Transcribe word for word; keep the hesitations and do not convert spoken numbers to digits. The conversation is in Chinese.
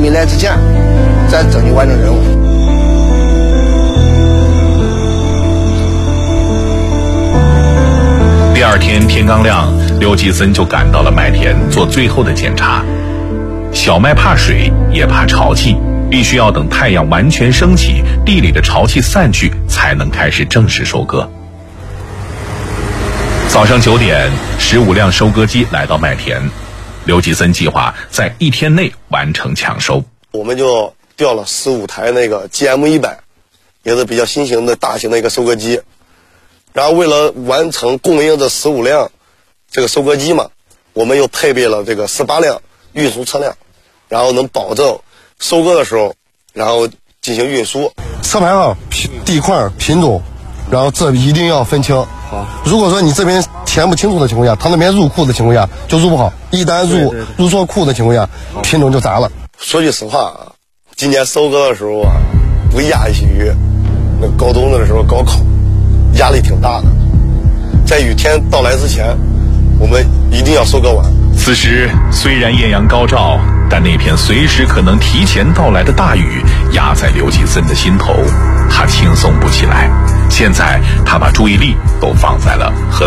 未来之前，咱争取完成任务。 第二天天刚亮，刘继森就赶到了麦田做最后的检查。小麦怕水，也怕潮气，必须要等太阳完全升起，地里的潮气散去，才能开始正式收割。早上九点，十五辆收割机来到麦田，刘继森计划在一天内完成抢收。 我们就调了十五台那个 G M 一百，也是比较新型的大型的一个收割机。然后为了完成供应这十五辆这个收割机嘛，我们又配备了这个十八辆运输车辆，然后能保证收割的时候，然后进行运输。 车牌号、地块、品种，然后这一定要分清。好，如果说你这边填不清楚的情况下，他那边入库的情况下就入不好，一旦入对对对入错库的情况下，品种就砸了。 说句实话啊，今年收割的时候啊，不亚于那高中的时候高考，压力挺大的。在雨天到来之前，我们一定要收割完。 此时虽然艳阳高照，但那片随时可能提前到来的大雨压在刘继森的心头，他轻松不起来。现在他把注意力都放在了和